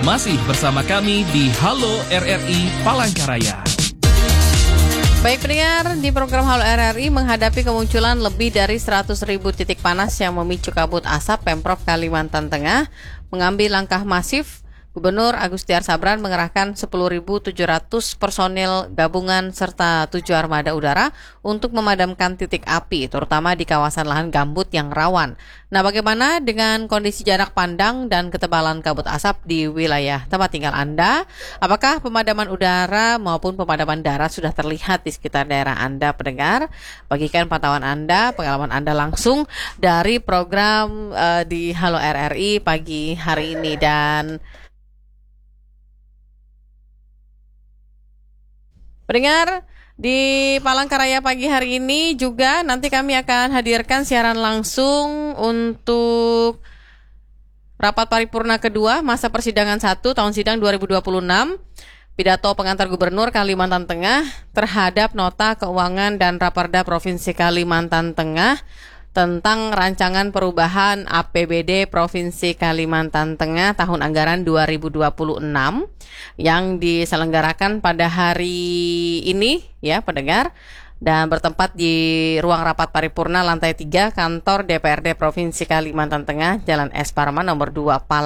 Masih bersama kami di Halo RRI Palangkaraya. Baik pendengar, di program Halo RRI menghadapi kemunculan lebih dari 100.000 titik panas yang memicu kabut asap, Pemprov Kalimantan Tengah mengambil langkah masif. Gubernur Agustiar Sabran mengerahkan 10.700 personil gabungan serta 7 armada udara untuk memadamkan titik api, terutama di kawasan lahan gambut yang rawan. Nah, bagaimana dengan kondisi jarak pandang dan ketebalan kabut asap di wilayah tempat tinggal Anda? Apakah pemadaman udara maupun pemadaman darat sudah terlihat di sekitar daerah Anda, pendengar? Bagikan pantauan Anda, pengalaman Anda langsung dari program di Halo RRI pagi hari ini. Dan pendengar, di Palangkaraya pagi hari ini juga nanti kami akan hadirkan siaran langsung untuk rapat paripurna kedua masa persidangan 1 tahun sidang 2026. Pidato pengantar Gubernur Kalimantan Tengah terhadap Nota Keuangan dan Raperda Provinsi Kalimantan Tengah tentang rancangan perubahan APBD Provinsi Kalimantan Tengah tahun anggaran 2026 yang diselenggarakan pada hari ini ya pendengar, dan bertempat di ruang rapat paripurna lantai 3 kantor DPRD Provinsi Kalimantan Tengah, Jalan S. Parman nomor 2 Palembang.